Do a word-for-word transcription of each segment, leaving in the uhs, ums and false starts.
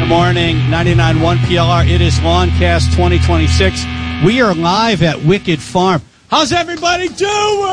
morning, ninety-nine point one P L R. It is Lawncast twenty twenty-six. We are live at Wicked Farm. How's everybody doing?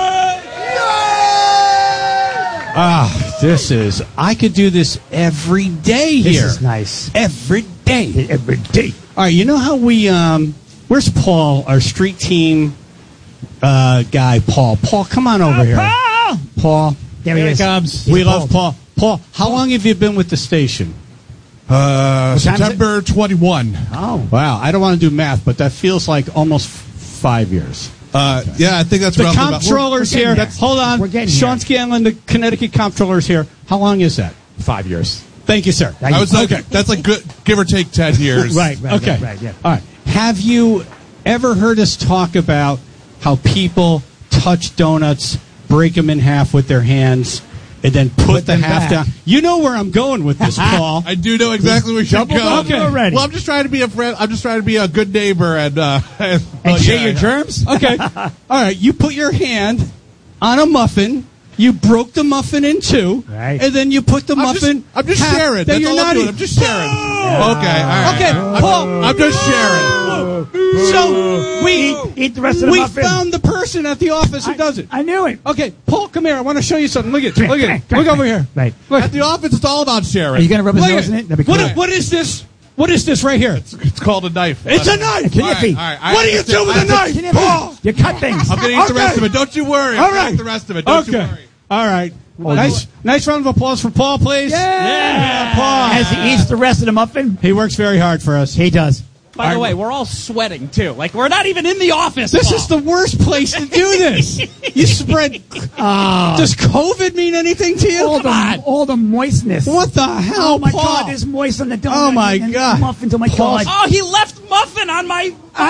Ah, this is, I could do this every day here. This is nice. Every day. Every day. All right, you know how we, um, where's Paul, our street team uh, guy, Paul? Paul, come on over oh, here. Paul! Paul. There he Here is. he comes. He's We Paul. love Paul. Paul, how long have you been with the station? Uh, What time is September twenty-one. Oh. Wow, I don't want to do math, but that feels like almost f- five years. Uh, yeah, I think that's The roughly about- comptroller's we're here. getting there. Hold on. We're getting Sean here. Scanlon, the Connecticut comptroller's here. How long is that? Five years. Thank you, sir. I was like, that's like good, give or take ten years. Right, right, Okay. right, right, yeah. All right. Have you ever heard us talk about how people touch donuts, break them in half with their hands, and then put, Put the them half back. down? You know where I'm going with this, Paul. I do know exactly where you're Double going. up already. Well, I'm just trying to be a friend. I'm just trying to be a good neighbor and uh, and, And uh, share yeah, your yeah. germs? Okay. All right. You put your hand on a muffin. You broke the muffin in two, Right. and then you put the I'm muffin. just, I'm just half- sharing. Then That's you're all not I'm doing. eating. I'm just sharing. Okay, all right. Okay, I'm, Paul. I'm just sharing. So we Eat, eat the rest of the we muffin. found the person at the office who I, does it. I knew it. Okay, Paul, come here. I want to show you something. Look at Come look here, at come look here, over come here. here. Right. Look. At the office, it's all about sharing. Are you going to rub his Look nose at in it? That'd be what, cool. what is this? What is this right here? It's called a knife. It's a knife. Can All you right, be? all right. I What do you understand. do with I a knife, understand. Paul? You cut things. I'm going to eat the Okay. rest of it. Don't you worry. I'm All going to right. eat the rest of it. Don't Okay. you worry. All right. Nice, nice round of applause for Paul, please. Yeah. Paul. As he eats the rest of the muffin, He works very hard for us. he does. By the way, we're all sweating too. Like we're not even in the office. This Paul. is the worst place to do this. You spread. Does COVID mean anything to you? All Come on. the, all the moistness. What the hell, Oh, my Paul? God. There's moist on the donut. Oh, my and God. The muffins. Oh, my Paul- God. Oh, he left muffin on my.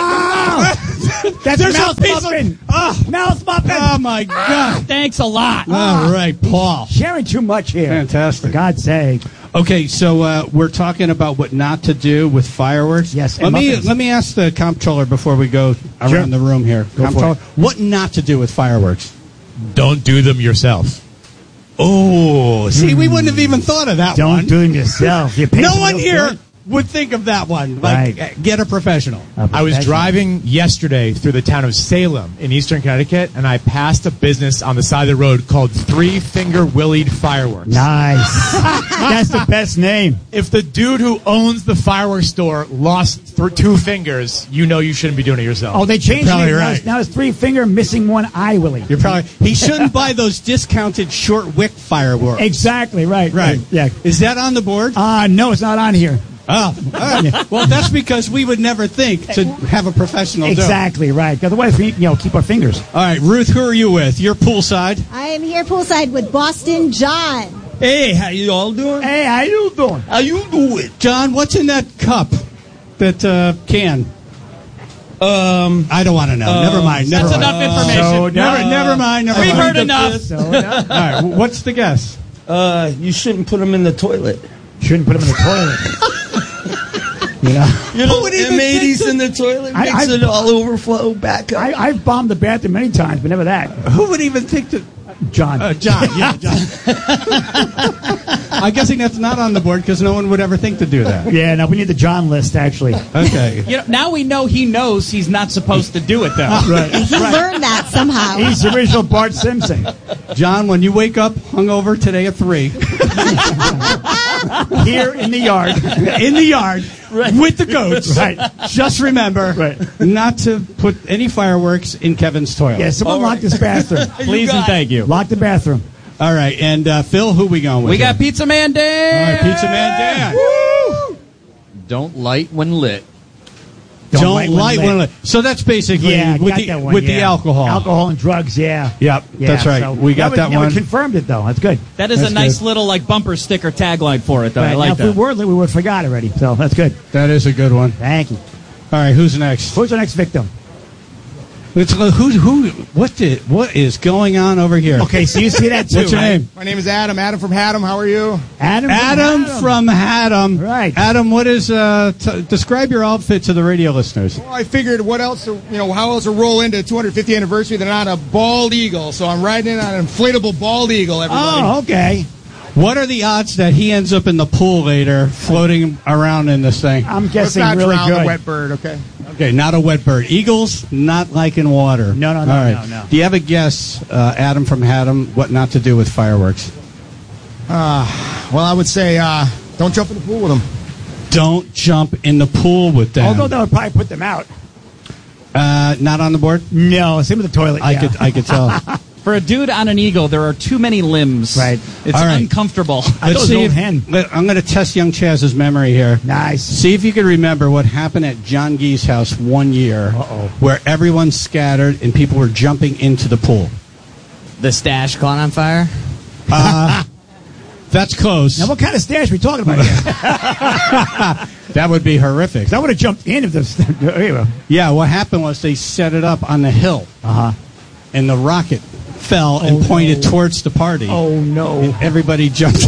Ah! That's There's a mouth piece of- muffin. Ah. Mouth muffin. Oh, my God. Thanks a lot. All right, Paul. Sharing too much here. Fantastic. For God's sake. Okay, so uh, we're talking about what not to do with fireworks. Yes, Let and me muffins. let me ask the comptroller before we go around Sure. the room here. Go for Comptroller, it. what not to do with fireworks? Don't do them yourself. Oh, see, we wouldn't have even thought of that Don't one. do it yourself. You pay no someone one else to here do it? would think of that one. Like, Right. uh, get a professional. A I was professional. driving yesterday through the town of Salem in eastern Connecticut, and I passed a business on the side of the road called Three Finger Willied Fireworks. Nice. That's the best name. If the dude who owns the fireworks store lost th- two fingers, you know you shouldn't be doing it yourself. Oh, they changed You're it. probably Now right. it's- Now it's three finger, missing one eye, Willie. You're probably he shouldn't buy those discounted short wick fireworks. Exactly, right. Right. Yeah. Is that on the board? Uh, no, it's not on here. Oh, all right. Well, that's because we would never think to have a professional do it. Exactly, right. Otherwise, we, you know, keep our fingers. All right, Ruth, who are you with? You're poolside. I am here poolside with Boston John. Hey, how you all doing? Hey, how you doing? How you doing? John, what's in that cup? That uh, can? Um, I don't want to know. never mind. Never That's mind. enough information. So Never, Uh, never mind. Never We've mind. heard enough. So, uh, All right, what's the guess? Uh, you shouldn't put them in the toilet. shouldn't put them in the toilet. You know, You know, would even M eighties think in the toilet I- makes I- it all overflow back up. I, I've bombed the bathroom many times, but never that. Who would even think to? John. Uh, John, yeah, John. I'm guessing that's not on the board because no one would ever think to do that. Yeah, no, we need the John list, actually. Okay. You know, now we know he knows he's not supposed to do it though. Right. He learned that somehow. He's the original Bart Simpson. John, when you wake up hungover today at three, Here in the yard. in the yard with the goats, Right. just remember Right. not to put any fireworks in Kevin's toilet. Yeah, someone lock this bathroom. Please and thank you. Lock the bathroom. All right, and uh, Phil, who we going with? We got here? Pizza Man Dan. All right, Pizza Man Dan. Don't light when lit. Don't, Don't light, light when when lit. lit. So that's basically Yeah, I with got the that one, with the yeah. alcohol. Alcohol and drugs, yeah. Yep, Yeah, that's right. so we got was- that yeah, one. We confirmed it, though. That's good. That is That's a nice good. little like bumper sticker tagline for it though. I Right, like now, that. if we were lit, we would have forgot already. So that's good. that is a good one. Thank you. All right, who's next? Who's our next victim? Let's go. Who? Who? What did? What is going on over here? Okay, so you see that too. What's your right? name? My name is Adam. Adam from Haddam. How are you? Adam. Adam Adam. from Haddam. Right. Adam, what is? Uh, t- describe your outfit to the radio listeners. Well, I figured what else, to, you know, how else to roll into two hundred fiftieth anniversary than on a bald eagle. So I'm riding in on an inflatable bald eagle, everybody. Oh, okay. What are the odds that he ends up in the pool later, floating around in this thing? I'm Let's guessing not really drown good. the wet bird, okay? Okay, not a wet bird. Eagles, not liking water. No, no, no, All right. no, no. Do you have a guess, uh, Adam from Haddam, what not to do with fireworks? Uh, well, I would say uh, don't jump in the pool with them. Don't jump in the pool with them. Although that would probably put them out. uh, not on the board. No, same with the toilet. I yeah. could, I could tell. For a dude on an eagle, there are too many limbs. Right. It's All right. uncomfortable. I thought it was see old if, hen. let- I'm going to test young Chaz's memory here. Nice. See if you can remember what happened at John Gee's house one year, Uh-oh. where everyone scattered and people were jumping into the pool. The stash caught on fire? Uh, that's close. Now, what kind of stash are we talking about here? That would be horrific. I would have jumped in if the. Anyway. Yeah, what happened was they set it up on the hill, Uh huh. and the rocket fell and Oh, pointed no. towards the party. Oh no. And everybody jumped.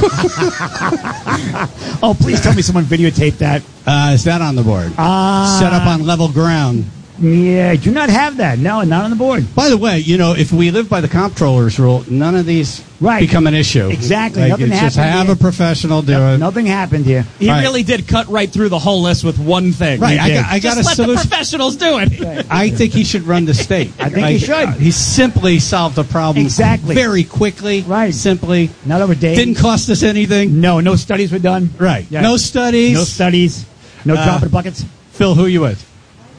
Oh, please tell me someone videotaped that. Uh, is that on the board? Ah. Set up on level ground. Yeah, do not have that. No, not on the board. By the way, you know, if we live by the comptroller's rule, none of these Right. become an issue. Exactly. Like, Nothing it's just happened have here. a professional do No- it. nothing happened here. He Right. really did cut right through the whole list with one thing. Right, He I did. got- I got Just a let the solution. professionals do it. I think he should run the state. I think he should. He simply solved the problem Exactly. very quickly. Right. Simply. Not over days. Didn't cost us anything. No, no studies were done. Right. Yeah. No studies. No studies. No Uh, dropping buckets. Phil, who you with?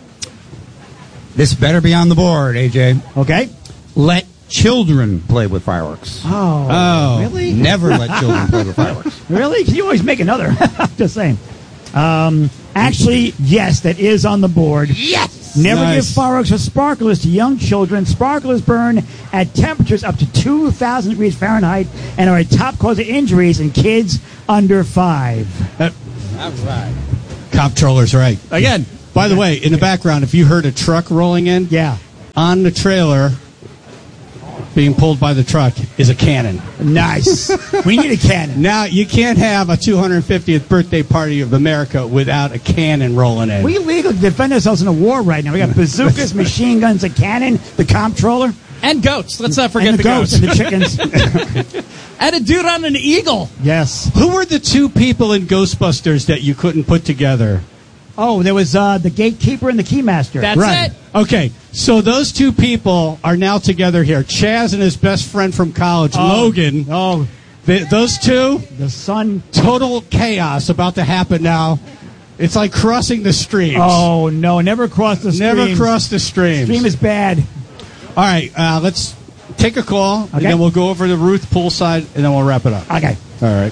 This better be on the board, A J. Okay. Let children play with fireworks. Oh. Oh. Really? Never let children play with fireworks. Really? You always make another. Just saying. Um, actually, yes, that is on the board. Yes! Never Nice. give fireworks or sparklers to young children. Sparklers burn at temperatures up to two thousand degrees Fahrenheit and are a top cause of injuries in kids under five. Uh, Comptroller's right. Again, By the way, in the background, if you heard a truck rolling in, Yeah. on the trailer being pulled by the truck is a cannon. Nice. We need a cannon. Now, you can't have a two hundred fiftieth birthday party of America without a cannon rolling in. We legally defend ourselves in a war right now. We got bazookas, machine guns, a cannon, the comptroller, and goats. Let's not forget and the, the goats, goats. and the chickens. And a dude on an eagle. Yes. Who were the two people in Ghostbusters that you couldn't put together? Oh, there was uh, the gatekeeper and the keymaster. That's Right. it. Okay, so those two people are now together here. Chaz and his best friend from college, Oh. Logan. Oh, Th those two, the sun. total chaos about to happen now. It's like crossing the streams. Oh no! Never cross the stream. Never cross the streams. Stream is bad. All right, uh, let's take a call, and Okay. then we'll go over to Ruth poolside, and then we'll wrap it up. Okay. All right.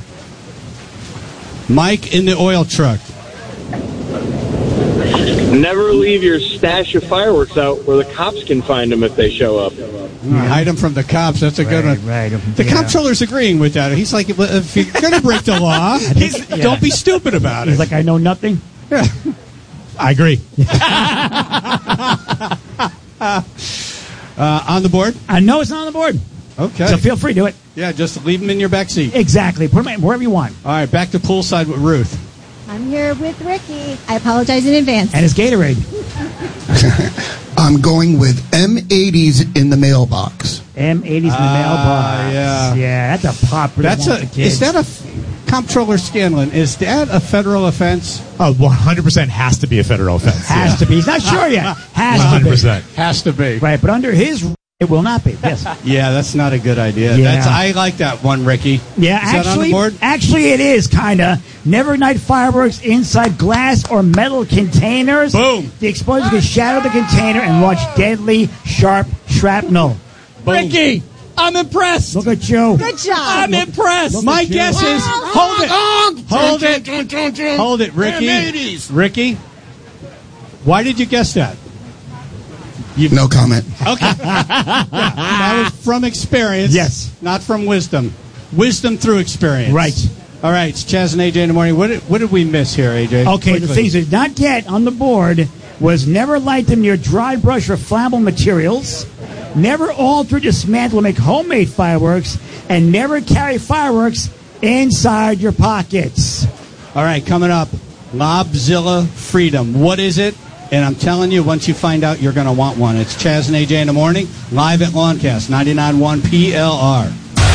Mike in the oil truck. Never leave your stash of fireworks out where the cops can find them if they show up. Hide them from the cops. That's a good one. Right. The yeah. comptroller's agreeing with that. He's like, well, if you're going to break the law, he's, yeah. don't be stupid about it. He's like, I know nothing. Yeah. I agree. uh, on the board? I know it's not on the board. Okay. So feel free to do it. Yeah, just leave them in your back seat. Exactly. Put them in wherever you want. All right, back to poolside with Ruth. I'm here with Ricky. I apologize in advance. And it's Gatorade. I'm going with M eighties in the mailbox. M eighties in the Ah, mailbox. yeah. Yeah, that's a popular That's one a. for kids. Is that a f- comptroller Scanlon? Is that a federal offense? Oh, one hundred percent has to be a federal offense. Has to be. He's not sure yet. Has one hundred to percent. Has to be. be. Right, but under his, it will not be. Yes. Yeah, that's not a good idea. Yeah. That's I like that one, Ricky. Yeah, Is that on the actually, board? actually, it is kind of. Never ignite fireworks inside glass or metal containers. Boom. The explosion can shatter the container and launch deadly, sharp shrapnel. Ricky, I'm impressed. Look at you. Good job. I'm impressed. My guess is hold it, hold it, hold it, Ricky. Ricky, why did you guess that? No comment. Okay, yeah, that was from experience. Yes. not from wisdom. Wisdom through experience. Right. All right, it's Chaz and A J in the morning. What did, what did we miss here, A J? Okay, the Quickly. things that did not get on the board was never light them near dry brush or flammable materials, never alter, dismantle, or make homemade fireworks, and never carry fireworks inside your pockets. All right, coming up, Lobzilla Freedom. What is it? And I'm telling you, once you find out, you're going to want one. It's Chaz and A J in the morning, live at Lawncast, ninety-nine point one P L R.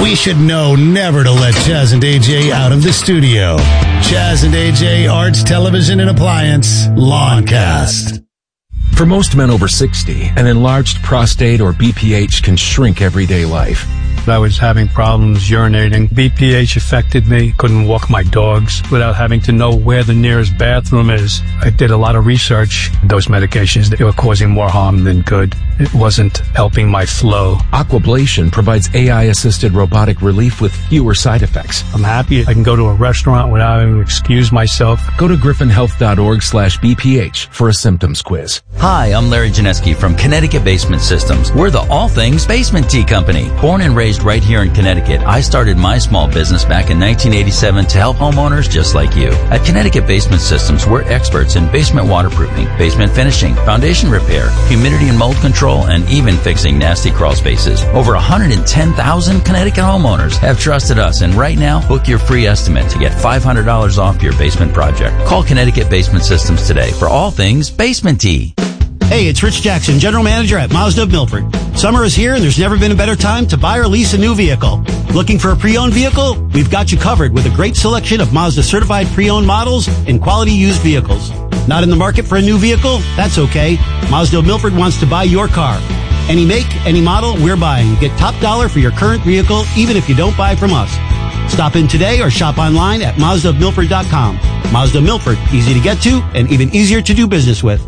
We should know never to let Chaz and A J out of the studio. Chaz and A J, Arts, Television, and Appliance, Lawncast. For most men over sixty, an enlarged prostate or B P H can shrink everyday life. I was having problems urinating. B P H affected me. Couldn't walk my dogs without having to know where the nearest bathroom is. I did a lot of research. Those medications, they were causing more harm than good. It wasn't helping my flow. Aquablation provides A I-assisted robotic relief with fewer side effects. I'm happy I can go to a restaurant without having to excuse myself. Go to griffinhealth.org slash BPH for a symptoms quiz. Hi, I'm Larry Janeski from Connecticut Basement Systems. We're the all things basement tea company. Born and raised right here in Connecticut, I started my small business back in nineteen eighty-seven to help homeowners just like you. At Connecticut Basement Systems, we're experts in basement waterproofing, basement finishing, foundation repair, humidity and mold control, and even fixing nasty crawl spaces. Over one hundred ten thousand Connecticut homeowners have trusted us, and right now, book your free estimate to get five hundred dollars off your basement project. Call Connecticut Basement Systems today for all things basement tea. Hey, it's Rich Jackson, General Manager at Mazda of Milford. Summer is here and there's never been a better time to buy or lease a new vehicle. Looking for a pre-owned vehicle? We've got you covered with a great selection of Mazda certified pre-owned models and quality used vehicles. Not in the market for a new vehicle? That's okay. Mazda of Milford wants to buy your car. Any make, any model, we're buying. Get top dollar for your current vehicle even if you don't buy from us. Stop in today or shop online at Mazda of Milford dot com. Mazda of Milford, easy to get to and even easier to do business with.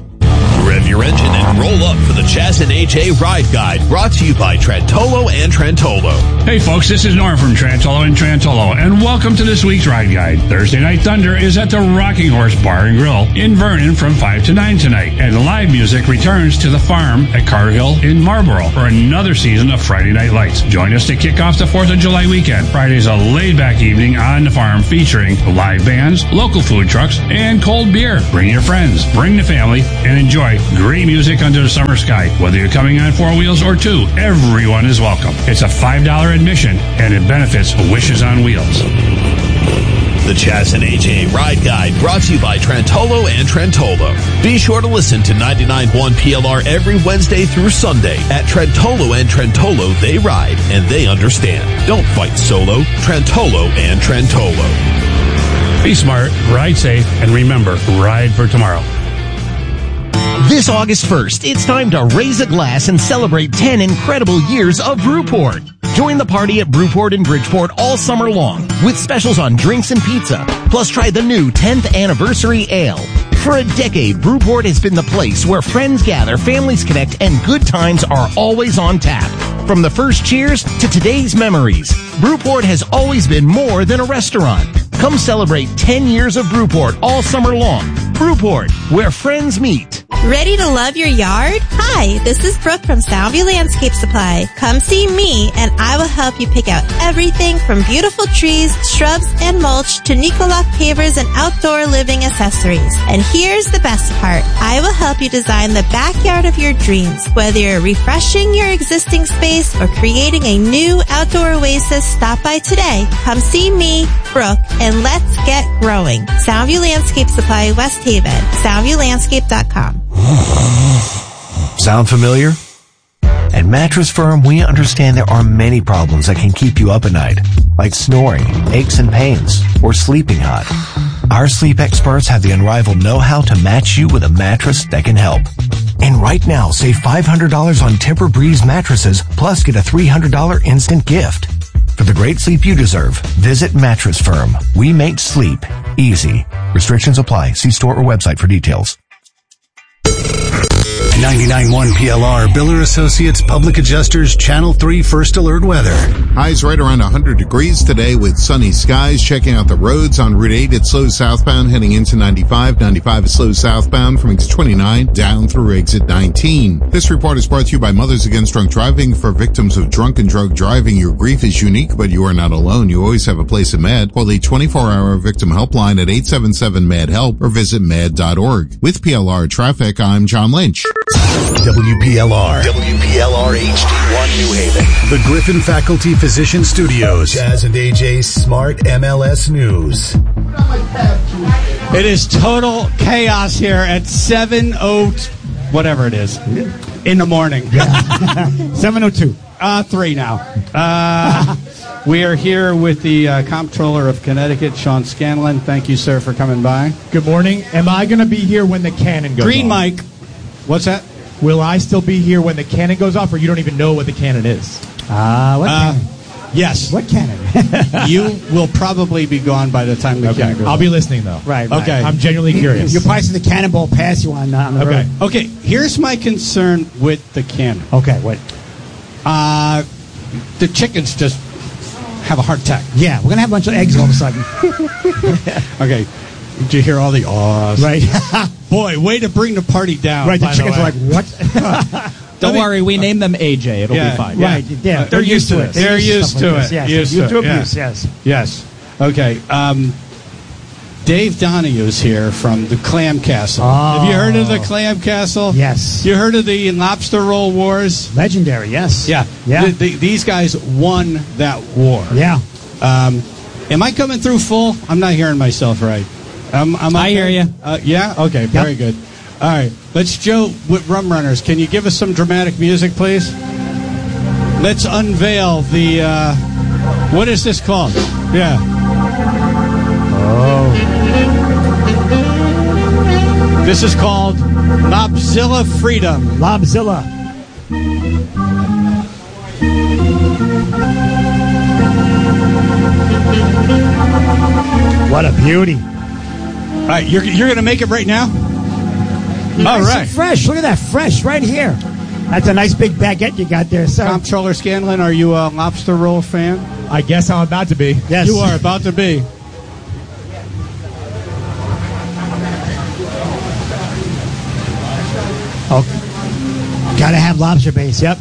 Rev your engine and roll up for the Chaz and A J Ride Guide, brought to you by Trentolo and Trentolo. Hey folks, this is Norm from Trentolo and Trentolo, and welcome to this week's Ride Guide. Thursday Night Thunder is at the Rocking Horse Bar and Grill in Vernon from five to nine tonight, and live music returns to the Farm at Carhill in Marlboro for another season of Friday Night Lights. Join us to kick off the fourth of July weekend. Friday's a laid-back evening on the farm featuring live bands, local food trucks, and cold beer. Bring your friends, bring the family, and enjoy great music under the summer sky. Whether you're coming on four wheels or two, everyone is welcome. It's a five dollar admission, and it benefits Wishes on Wheels. The Chaz and A J Ride Guide, brought to you by Trentolo and Trentolo. Be sure to listen to ninety-nine point one P L R every Wednesday through Sunday. At Trentolo and Trentolo, they ride and they understand. Don't fight solo. Trentolo and Trentolo. Be smart, ride safe, and remember, ride for tomorrow. This August first, it's time to raise a glass and celebrate ten incredible years of Brewport. Join the party at Brewport in Bridgeport all summer long with specials on drinks and pizza. Plus, try the new tenth Anniversary Ale. For a decade, Brewport has been the place where friends gather, families connect, and good times are always on tap. From the first cheers to today's memories, Brewport has always been more than a restaurant. Come celebrate ten years of Brewport all summer long. Brewport, where friends meet. Ready to love your yard? Hi, this is Brooke from Soundview Landscape Supply. Come see me and I will help you pick out everything from beautiful trees, shrubs, and mulch to Nicolak pavers and outdoor living accessories. And here's the best part. I will help you design the backyard of your dreams. Whether you're refreshing your existing space or creating a new outdoor oasis, stop by today. Come see me, Brooke, and let's get growing. Soundview Landscape Supply, West Haven. soundview landscape dot com. Sound familiar? At Mattress Firm, we understand there are many problems that can keep you up at night, like snoring, aches and pains, or sleeping hot. Our sleep experts have the unrivaled know-how to match you with a mattress that can help. And right now, save five hundred dollars on Tempur-Breeze mattresses, plus get a three hundred dollars instant gift. For the great sleep you deserve, visit Mattress Firm. We make sleep easy. Restrictions apply. See store or website for details. ninety-nine point one P L R, Biller Associates Public Adjusters, Channel three First Alert Weather. Highs right around one hundred degrees today with sunny skies. Checking out the roads on Route eight, it's slow southbound heading into ninety-five. ninety-five is slow southbound from exit twenty-nine down through exit nineteen. This report is brought to you by Mothers Against Drunk Driving. For victims of drunk and drug driving, your grief is unique, but you are not alone. You always have a place at M A D. Call the twenty-four hour victim helpline at eight seven seven M A D help or visit M A D dot org. With P L R Traffic, I'm John Lynch. W P L R. W P L R H D one New Haven. The Griffin Faculty Physician Studios. Chaz and A J's Smart M L S News. It is total chaos here at seven oh, whatever it is, in the morning. seven oh two. Uh, three now. Uh, we are here with the uh, Comptroller of Connecticut, Sean Scanlon. Thank you, sir, for coming by. Good morning. Am I going to be here when the cannon goes Green off? mic. What's that? Will I still be here when the cannon goes off, or you don't even know what the cannon is? Ah, uh, what uh, cannon? Yes. What cannon? You will probably be gone by the time the Okay. cannon goes I'll off. be listening, though. Right, right. Okay. I'm genuinely curious. You'll probably see the cannonball pass you on, uh, on the Okay. road. Okay, here's my concern with the cannon. Okay, what? Uh, the chickens just have a heart attack. Yeah, we're going to have a bunch of eggs all of a sudden. Okay. Did you hear all the awes? Right. Boy, way to bring the party down. Right, the by chickens way. are like, what? Don't worry, we named them A J. It'll Yeah, be fine. Right, yeah. They're used to it. They're used to it. Yes, Used used to to it, abuse, yeah. yes. Yes. Okay. Um, Dave Donahue's here from the Clam Castle. Oh. Have you heard of the Clam Castle? Yes. You heard of the Lobster Roll Wars? Legendary, yes. Yeah. Yeah. The, the, these guys won that war. Yeah. Um, am I coming through full? I'm not hearing myself right. Um, I'm I okay? hear you. Uh, yeah? Okay, very Yep. good. All right. Let's, Joe, with Rum Runners, can you give us some dramatic music, please? Let's unveil the, uh, what is this called? Yeah. Oh. This is called Lobzilla Freedom. Lobzilla. What a beauty. All right, you're, you're going to make it right now? All Nice right. and fresh. Look at that. Fresh right here. That's a nice big baguette you got there, sir. Comptroller Scanlon, are you a lobster roll fan? I guess I'm about to be. Yes. You are about to be. Oh. Gotta have lobster base, yep.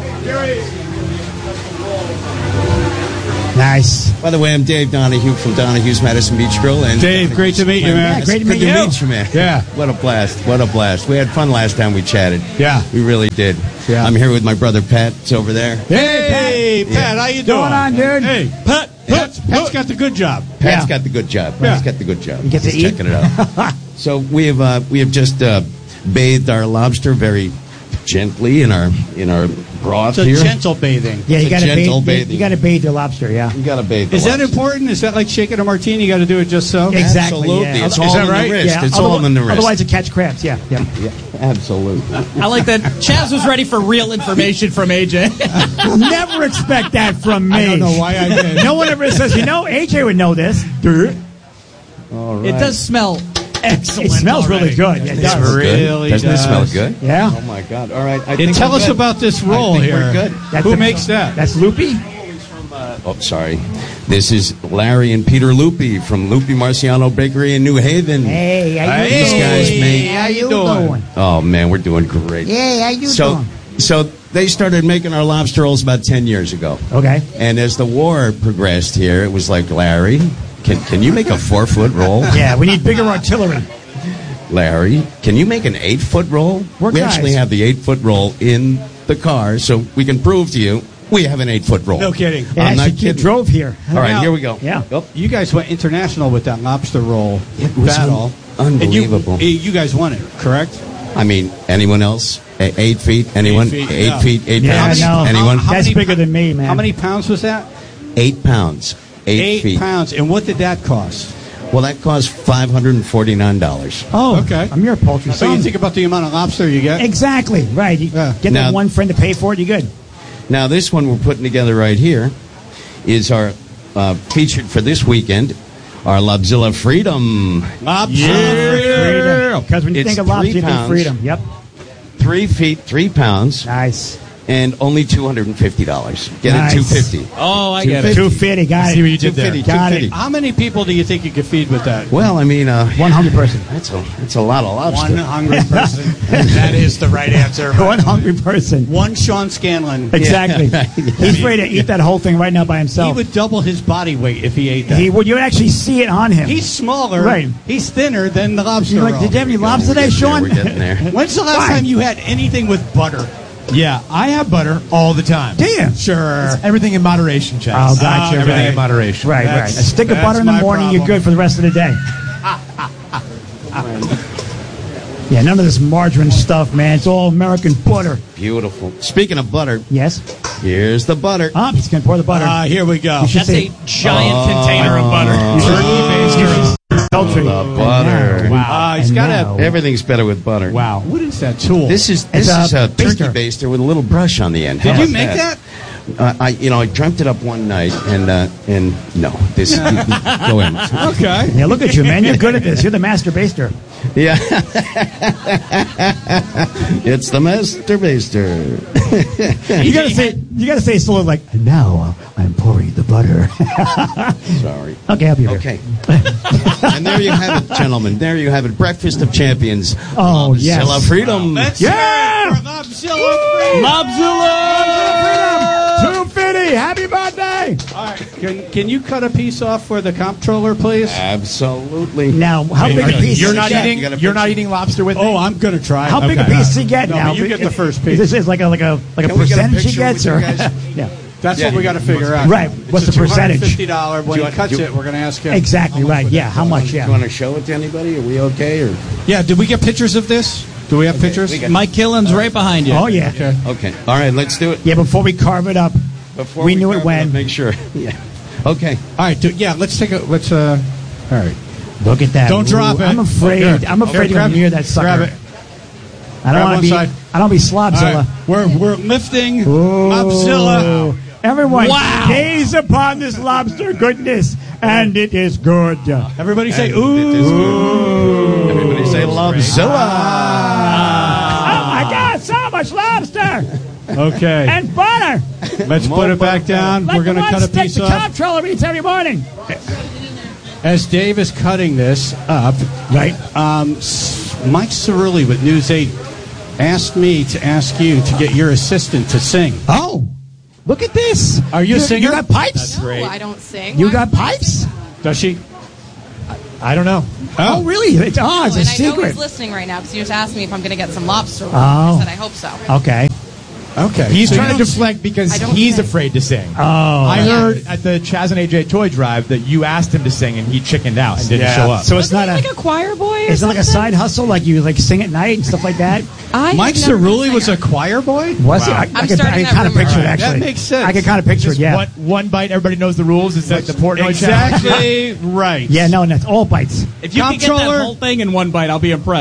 Nice. By the way, I'm Dave Donahue from Donahue's Madison Beach Grill. And Dave, great to meet you, man. Yeah, great to Good meet to you. meet you, man. Yeah. What a blast. What a blast. We had fun last time we chatted. Yeah. We really did. Yeah. I'm here with my brother Pat. It's over there. Hey, Pat, Yeah. how you doing? Going on, dude? Hey, Pat. Pat's, Pat's got the good job. Pat's Yeah. got the good job. Yeah. He's got the good job. You get to He's eat? checking it out. So we have uh, we have just uh, bathed our lobster very gently in our in our broth It's a here. gentle bathing. Yeah, you It's a gotta gentle bathe. bathing. You gotta bathe your lobster. Yeah. You got to bathe. the Is that lobster. important? Is that like shaking a martini? You got to do it just so? Exactly. Absolutely. Yeah. It's Is all that in right? the wrist. Yeah. It's all otherwise, in the wrist. Otherwise, it catch crabs. Yeah. Yeah. Yeah, absolutely. I like that Chaz was ready for real information from A J. Never expect that from me. I don't know why I did. No one ever says, you know, A J would know this. All right. It does smell excellent. It smells already. really good. Yeah, it It does. smells good. really Doesn't it smell does. good? Yeah. Oh my God! All right. I And think tell we're us good. about this roll I think here. We're good. That's Who the- makes that? That's Loopy. Oh, sorry. This is Larry and Peter Lupi from Lupi Marciano Bakery in New Haven. Hey, how you These doing? guys make. How you doing? Oh man, we're doing great. Yeah, how you So, doing? so they started making our lobster rolls about ten years ago. Okay. And as the war progressed here, it was like, Larry, can can you make a four foot roll? Yeah, we need bigger artillery. Larry, can you make an eight foot roll? We're we guys. actually have the eight foot roll in the car, so we can prove to you we have an eight foot roll. No kidding. It I'm not actually kidding. drove here. All right, Now- here we go. Yeah. Yep. You guys went international with that lobster roll It was battle. unbelievable. And you, you guys won it, correct? I mean, anyone else? A- eight feet? Anyone? Eight feet, eight yeah. feet? Eight Yeah, pounds? I know. Anyone? How That's many bigger pou- than me, man. How many pounds was that? Eight pounds. Eight, Eight feet. pounds. And what did that cost? Well, that cost five hundred and forty nine dollars. Oh, Okay. I'm your poultry So you son. think about the amount of lobster you get? Exactly, right. You Yeah. get Now- that one friend to pay for it, you're good. Now, this one we're putting together right here is our uh, featured for this weekend, our Lobzilla Freedom. Lobster Freedom. Because when you It's think of lobster, three you think pounds. freedom. Yep. Three feet, three pounds, Nice. and only two hundred and fifty dollars. Get Nice. it, two fifty. Oh, I get it. two fifty, got it. See what you did there. two fifty, Got two it. fifty. How many people do you think you could feed with that? Well, I mean, uh, one hundred person. That's a that's a lot of lobster. One hungry person. That is the right answer. One hungry person. One Sean Scanlon. Exactly. Yeah. He's ready to eat that whole thing right now by He himself. would double his body weight if he ate that. He would. You would actually see it on him. He's smaller. Right. He's thinner than the lobster You're like, roll. did you have any lobster today, Sean? We're getting there. When's the last Why? time you had anything with butter? Yeah, I have butter all the time. Do you? Sure. It's everything in moderation, Chaz. Oh, gotcha. Everything right. in moderation. Right, That's- right. A stick of that's butter in the my morning, you're problem. good for the rest of the day. Yeah, none of this margarine stuff, man. It's all American butter. Beautiful. Speaking of butter. Yes? Here's the butter. Oh, he's going to pour the butter. Ah, here we go. That's a giant uh, container of butter. Turkey The butter. Wow. Uh, he's got a, everything's better with butter. Wow. What is that tool? This is this It's is a a turkey baster. baster with a little brush on the end. Did How you about make that? Uh, I, you know, I dreamt it up one night, and uh, and no, this go in. Okay. Yeah, look at you, man. You're good at this. You're the master baster. Yeah, it's the master baster. You gotta say, you gotta say something like, "And now I'm pouring the butter." Sorry. Okay, I'll be here. Okay. And there you have it, gentlemen. There you have it. Breakfast of Champions. Oh, yes. Lobzilla Freedom. Let's Yeah! hear it for Lobzilla Freedom. Lobzilla! two fifty! Happy birthday! All right. Can, can you cut a piece off for the comptroller, please? Absolutely. Now, how big a piece You're is not he get? eating. You got a You're not picture? eating lobster with me. Oh, I'm going to try. How big a Okay. piece does he get No, now? but you get the first piece. Is this is like a like a like a Can we get a percentage he picture gets, with or you guys? yeah, That's Yeah, what we got to figure out. Right. What's It's the a percentage? two hundred fifty dollars. When Do he you- cuts do- it, we're going to ask him. exactly How much right. would Yeah, that how cost? much? You Yeah. want to show it to anybody? Are we okay? Or Yeah, did we get pictures of this? Do we have pictures? we got- Mike Killen's right behind you. Oh yeah. Okay. okay. All right. Let's do it. Yeah. Before we carve it up, Before we knew it carve when. up, make sure. Yeah. Okay. All right. Do, yeah, let's take a. Let's. Uh, all right. Look at that. Don't drop it. I'm afraid. Okay. I'm afraid Okay, to grab- go near that sucker. grab it. I don't Grab want one to be. side. I don't be All Slobzilla. right. We're we're lifting Ooh. Lobzilla. Everyone, Wow. gaze upon this lobster goodness, and it is good. Everybody say And ooh. it is good. Everybody say Lobzilla. Oh my God! So much lobster Okay. and butter. Let's More put it back butter. down. Like We're going the to one cut a stick piece the off. comptroller eats every morning. As Dave is cutting this up, Right. um, S- Mike Cerulli with News eight asked me to ask you to get your assistant to sing. Oh, look at this. Are you a You- singer? You got pipes? No, I don't sing. You Why got would I pipes? sing? Does she? I don't know. Oh, really? It's, oh, it's a and I know secret. he's listening right now because he just asked me if I'm going to get some lobster. roll. Oh. I said I hope so. Okay. Okay. He's So trying you to don't- deflect because I don't he's sing. afraid to sing. Oh. I Yeah. heard at the Chaz and A J toy drive that you asked him to sing and he chickened out and didn't Yeah. show up. So it's Wasn't not he a. like a choir boy or Is it like a something? side hustle, like you like sing at night and stuff like that? I have Mike never been Cerulli was a singer. choir boy? Was it? Wow. I, I I'm can, I starting can that kind of rumor. picture it That actually. makes sense. I can kind of picture Just it. Yeah. one, one bite, everybody knows the rules. It's like the Portnoy challenge. Exactly right. Yeah. No, and that's all bites. If you can get that Comptroller. whole thing in one bite, I'll be impressed.